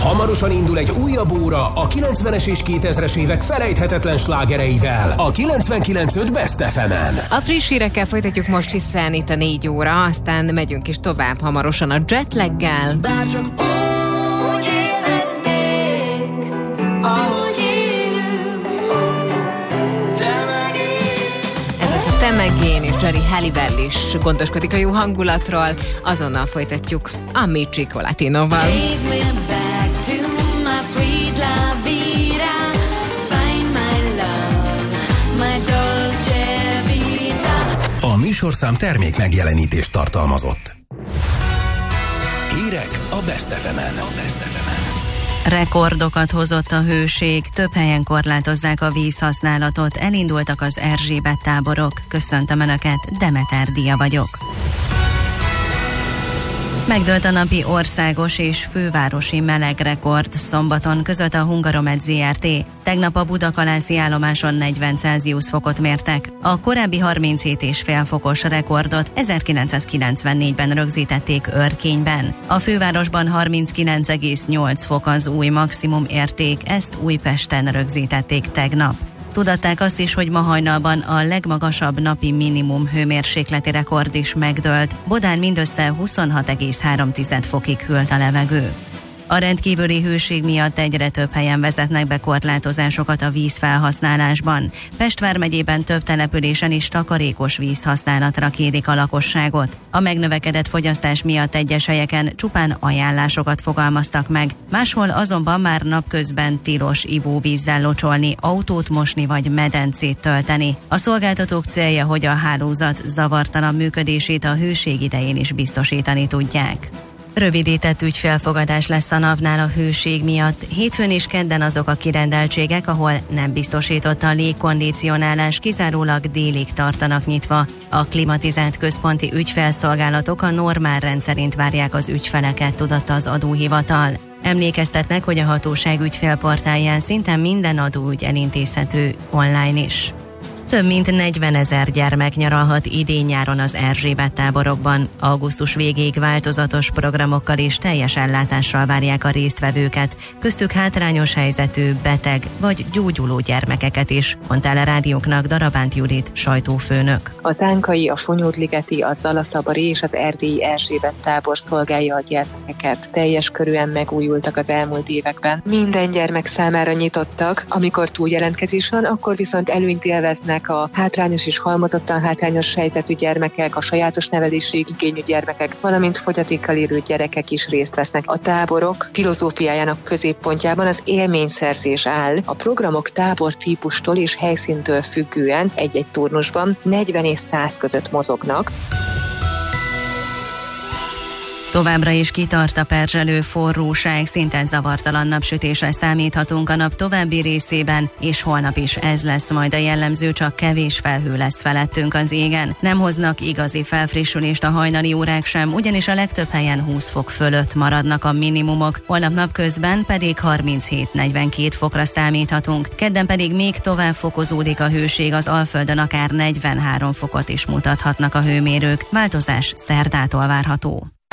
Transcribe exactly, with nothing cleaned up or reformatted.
Hamarosan indul egy újabb óra a kilencvenes és kétezres évek felejthetetlen slágereivel a kilencvenkilenc pont öt Best ef emen. A friss hírekkel folytatjuk most, hiszen itt a négy óra, aztán megyünk is tovább hamarosan a jetlaggel. Bárcsak úgy élhetnék, ahogy élünk, te meg én. Ez az a Te meg én, és Jerry Halliwell is gondoskodik a jó hangulatról. Azonnal folytatjuk a Michiko Latinoval. Take me back to my sweet la vida, find my love, my dolce vita. A műsorszám termék megjelenítést tartalmazott. Hírek a Best ef emen. A Best ef emen. Rekordokat hozott a hőség, több helyen korlátozzák a vízhasználatot, elindultak az Erzsébet táborok. Köszöntöm Önöket, Demeter Dia vagyok. Megdőlt a napi országos és fővárosi melegrekord. Szombaton között a Hungaromed zé er té. Tegnap a budakalászi állomáson negyven Celsius fokot mértek. A korábbi harminchét egész öt fokos rekordot ezerkilencszázkilencvennégyben rögzítették Örkényben. A fővárosban harminckilenc egész nyolc fok az új maximum érték, ezt Újpesten rögzítették tegnap. Tudatták azt is, hogy ma hajnalban a legmagasabb napi minimum hőmérsékleti rekord is megdőlt. Bodán mindössze huszonhat egész három fokig hűlt a levegő. A rendkívüli hőség miatt egyre több helyen vezetnek be korlátozásokat a vízfelhasználásban. Pest vármegyében több településen is takarékos vízhasználatra kérik a lakosságot. A megnövekedett fogyasztás miatt egyes helyeken csupán ajánlásokat fogalmaztak meg, máshol azonban már napközben tilos ivóvízzel locsolni, autót mosni vagy medencét tölteni. A szolgáltatók célja, hogy a hálózat zavartalan működését a hőség idején is biztosítani tudják. Rövidített ügyfélfogadás lesz a NAV-nál a hőség miatt. Hétfőn és kedden azok a kirendeltségek, ahol nem biztosított a légkondicionálás, kizárólag délig tartanak nyitva. A klimatizált központi ügyfélszolgálatok a normál rendszerint várják az ügyfeleket, tudatta az adóhivatal. Emlékeztetnek, hogy a hatóság ügyfélportálján szinte minden adóügy elintézhető online is. Több mint negyvenezer gyermek nyaralhat idén-nyáron az Erzsébet táborokban. Augusztus végéig változatos programokkal és teljes ellátással várják a résztvevőket, köztük hátrányos helyzetű, beteg vagy gyógyuló gyermekeket is, mondta el a rádióknak Darabánt Judit, sajtófőnök. Az ánkai, a Fonyódligeti, a Zalaszabari és az erdélyi Erzsébet tábor szolgálja a gyermekeket. Teljes körűen megújultak az elmúlt években. Minden gyermek számára nyitottak, amikor túljelentkezés van, akkor viszont előnyt élveznek a hátrányos és halmozottan hátrányos helyzetű gyermekek, a sajátos nevelési igényű gyermekek, valamint fogyatékkal élő gyerekek is részt vesznek. A táborok filozófiájának középpontjában az élményszerzés áll. A programok tábor típustól és helyszíntől függően egy-egy turnusban negyven és száz között mozognak. Továbbra is kitart a perzselő forróság, szinte zavartalan napsütésre számíthatunk a nap további részében, és holnap is ez lesz majd a jellemző, csak kevés felhő lesz felettünk az égen. Nem hoznak igazi felfrissülést a hajnali órák sem, ugyanis a legtöbb helyen húsz fok fölött maradnak a minimumok, holnap napközben pedig harminchét-negyvenkét fokra számíthatunk, kedden pedig még tovább fokozódik a hőség, az Alföldön akár negyvenhárom fokot is mutathatnak a hőmérők, változás szerdától várható.